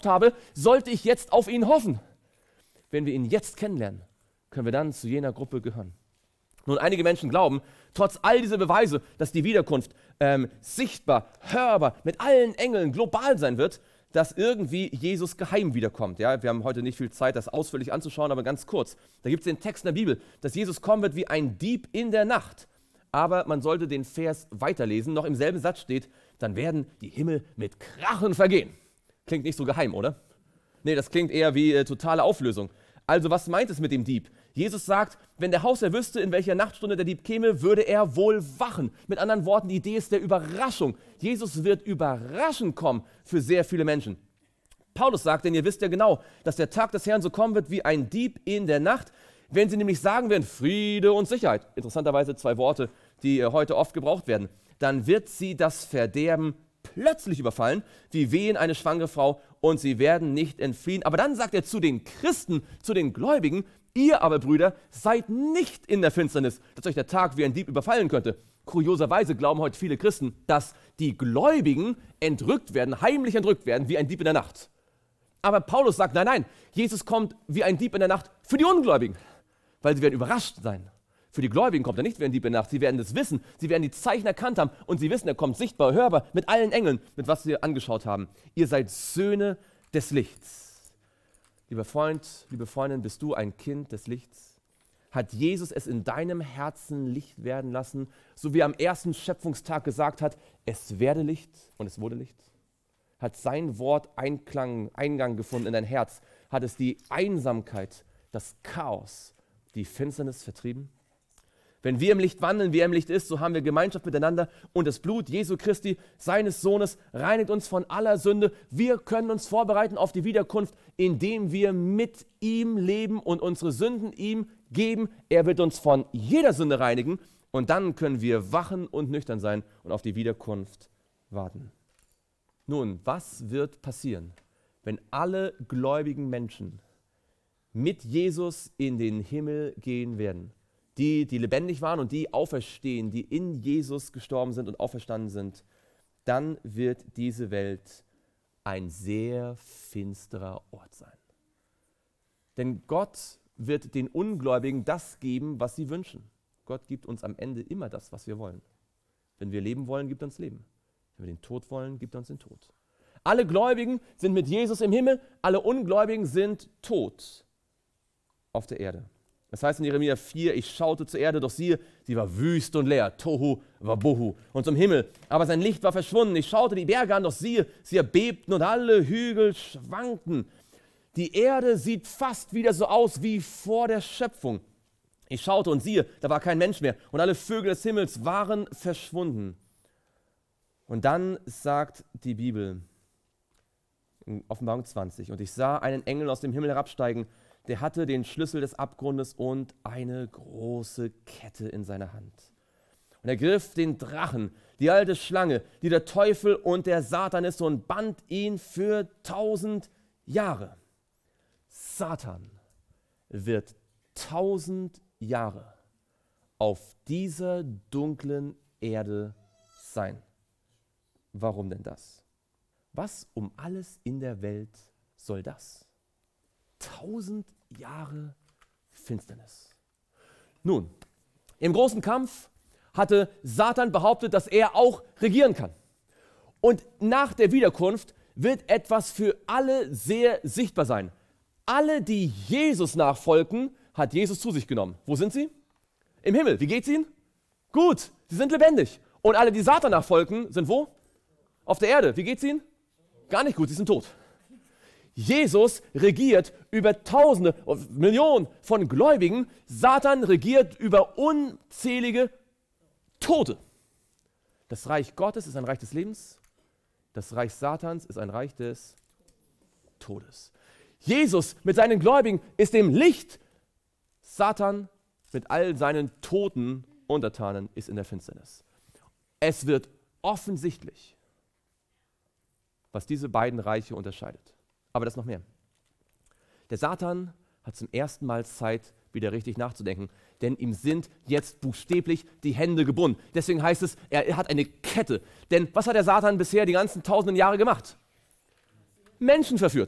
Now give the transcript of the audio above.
gehofft habe, sollte ich jetzt auf ihn hoffen. Wenn wir ihn jetzt kennenlernen, können wir dann zu jener Gruppe gehören. Nun, einige Menschen glauben, trotz all dieser Beweise, dass die Wiederkunft sichtbar, hörbar, mit allen Engeln global sein wird, dass irgendwie Jesus geheim wiederkommt. Ja, wir haben heute nicht viel Zeit, das ausführlich anzuschauen, aber ganz kurz. Da gibt es den Text in der Bibel, dass Jesus kommen wird wie ein Dieb in der Nacht. Aber man sollte den Vers weiterlesen. Noch im selben Satz steht, dann werden die Himmel mit Krachen vergehen. Klingt nicht so geheim, oder? Nee, das klingt eher wie totale Auflösung. Also was meint es mit dem Dieb? Jesus sagt, wenn der Hausherr wüsste, in welcher Nachtstunde der Dieb käme, würde er wohl wachen. Mit anderen Worten, die Idee ist der Überraschung. Jesus wird überraschend kommen für sehr viele Menschen. Paulus sagt, denn ihr wisst ja genau, dass der Tag des Herrn so kommen wird wie ein Dieb in der Nacht, wenn sie nämlich sagen werden, Friede und Sicherheit. Interessanterweise 2 Worte, die heute oft gebraucht werden. Dann wird sie das Verderben plötzlich überfallen, wie Wehen eine schwangere Frau, und sie werden nicht entfliehen. Aber dann sagt er zu den Christen, zu den Gläubigen, ihr aber, Brüder, seid nicht in der Finsternis, dass euch der Tag wie ein Dieb überfallen könnte. Kurioserweise glauben heute viele Christen, dass die Gläubigen entrückt werden, heimlich entrückt werden, wie ein Dieb in der Nacht. Aber Paulus sagt, nein, nein, Jesus kommt wie ein Dieb in der Nacht für die Ungläubigen, weil sie werden überrascht sein. Für die Gläubigen kommt er nicht wie ein Dieb in der Nacht. Sie werden das wissen, sie werden die Zeichen erkannt haben und sie wissen, er kommt sichtbar, hörbar, mit allen Engeln, mit was wir angeschaut haben. Ihr seid Söhne des Lichts. Lieber Freund, liebe Freundin, bist du ein Kind des Lichts? Hat Jesus es in deinem Herzen Licht werden lassen, so wie er am ersten Schöpfungstag gesagt hat, es werde Licht und es wurde Licht? Hat sein Wort Eingang gefunden in dein Herz? Hat es die Einsamkeit, das Chaos, die Finsternis vertrieben? Wenn wir im Licht wandeln, wie er im Licht ist, so haben wir Gemeinschaft miteinander und das Blut Jesu Christi, seines Sohnes, reinigt uns von aller Sünde. Wir können uns vorbereiten auf die Wiederkunft, indem wir mit ihm leben und unsere Sünden ihm geben. Er wird uns von jeder Sünde reinigen und dann können wir wachen und nüchtern sein und auf die Wiederkunft warten. Nun, was wird passieren, wenn alle gläubigen Menschen mit Jesus in den Himmel gehen werden? Die lebendig waren und die auferstehen, die in Jesus gestorben sind und auferstanden sind, dann wird diese Welt ein sehr finsterer Ort sein. Denn Gott wird den Ungläubigen das geben, was sie wünschen. Gott gibt uns am Ende immer das, was wir wollen. Wenn wir leben wollen, gibt er uns Leben. Wenn wir den Tod wollen, gibt er uns den Tod. Alle Gläubigen sind mit Jesus im Himmel, alle Ungläubigen sind tot auf der Erde. Das heißt in Jeremia 4, ich schaute zur Erde, doch siehe, sie war wüst und leer, Tohu wabohu, und zum Himmel. Aber sein Licht war verschwunden. Ich schaute die Berge an, doch siehe, sie erbebten und alle Hügel schwankten. Die Erde sieht fast wieder so aus wie vor der Schöpfung. Ich schaute und siehe, da war kein Mensch mehr und alle Vögel des Himmels waren verschwunden. Und dann sagt die Bibel in Offenbarung 20, und ich sah einen Engel aus dem Himmel herabsteigen, der hatte den Schlüssel des Abgrundes und eine große Kette in seiner Hand. Und er griff den Drachen, die alte Schlange, die der Teufel und der Satan ist, und band ihn für 1000 Jahre. Satan wird 1000 Jahre auf dieser dunklen Erde sein. Warum denn das? Was um alles in der Welt soll das? 1000 Jahre Finsternis. Nun, im großen Kampf hatte Satan behauptet, dass er auch regieren kann. Und nach der Wiederkunft wird etwas für alle sehr sichtbar sein. Alle, die Jesus nachfolgen, hat Jesus zu sich genommen. Wo sind sie? Im Himmel. Wie geht's ihnen? Gut, sie sind lebendig. Und alle, die Satan nachfolgen, sind wo? Auf der Erde. Wie geht's ihnen? Gar nicht gut, sie sind tot. Jesus regiert über Tausende, Millionen von Gläubigen. Satan regiert über unzählige Tote. Das Reich Gottes ist ein Reich des Lebens. Das Reich Satans ist ein Reich des Todes. Jesus mit seinen Gläubigen ist im Licht. Satan mit all seinen toten Untertanen ist in der Finsternis. Es wird offensichtlich, was diese beiden Reiche unterscheidet. Aber das noch mehr. Der Satan hat zum ersten Mal Zeit, wieder richtig nachzudenken, denn ihm sind jetzt buchstäblich die Hände gebunden. Deswegen heißt es, er hat eine Kette. Denn was hat der Satan bisher die ganzen tausenden Jahre gemacht? Menschen verführt.